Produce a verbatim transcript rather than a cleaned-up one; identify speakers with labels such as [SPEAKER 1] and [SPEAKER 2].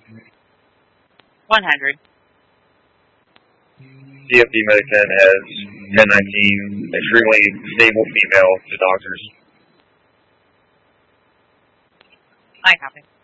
[SPEAKER 1] one hundred.
[SPEAKER 2] C F D Medicine has ten nineteen, extremely stable female to doctors.
[SPEAKER 1] I copy.